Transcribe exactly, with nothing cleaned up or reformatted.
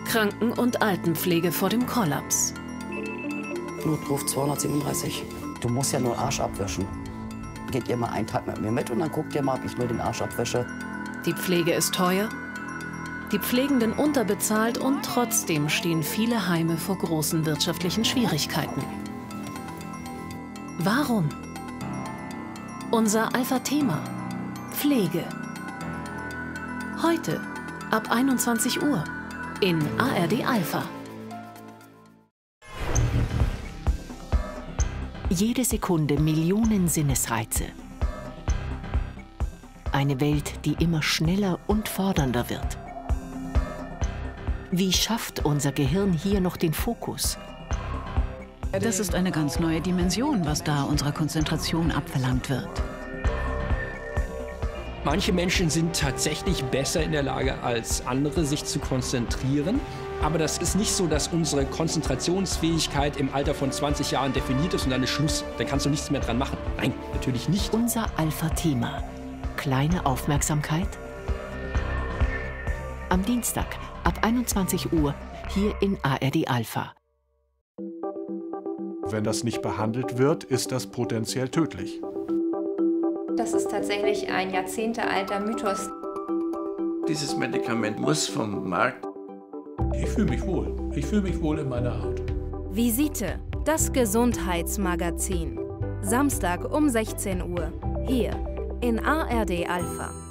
Kranken- und Altenpflege vor dem Kollaps. Notruf zweihundertsiebenunddreißig. Du musst ja nur den Arsch abwischen. Geht ihr mal einen Tag mit mir mit und dann guckt ihr mal, ob ich nur den Arsch abwische. Die Pflege ist teuer, die Pflegenden unterbezahlt und trotzdem stehen viele Heime vor großen wirtschaftlichen Schwierigkeiten. Warum? Unser Alpha-Thema: Pflege. Heute ab einundzwanzig Uhr in A R D Alpha. Jede Sekunde Millionen Sinnesreize. Eine Welt, die immer schneller und fordernder wird. Wie schafft unser Gehirn hier noch den Fokus? Das ist eine ganz neue Dimension, was da unserer Konzentration abverlangt wird. Manche Menschen sind tatsächlich besser in der Lage als andere, sich zu konzentrieren. Aber das ist nicht so, dass unsere Konzentrationsfähigkeit im Alter von zwanzig Jahren definiert ist und dann ist Schluss. Dann kannst du nichts mehr dran machen. Nein, natürlich nicht. Unser Alpha-Thema: kleine Aufmerksamkeit. Am Dienstag ab einundzwanzig Uhr hier in A R D Alpha. Wenn das nicht behandelt wird, ist das potenziell tödlich. Das ist tatsächlich ein jahrzehntealter Mythos. Dieses Medikament muss vom Markt. Ich fühle mich wohl. Ich fühle mich wohl in meiner Haut. Visite, das Gesundheitsmagazin. Samstag um sechzehn Uhr. Hier in A R D Alpha.